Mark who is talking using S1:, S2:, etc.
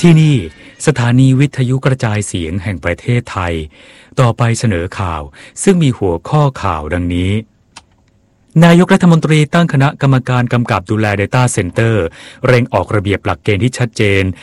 S1: ที่นี่สถานีวิทยุกระจายเสียงแห่งประเทศไทยต่อไปเสนอข่าวซึ่งมีหัวข้อข่าวดังนี้นายกรัฐมนตรีตั้งคณะกรรมการกำกับดูแล Data Center เร่งออกระเบียบหลักเกณฑ์ที่ชัดเจน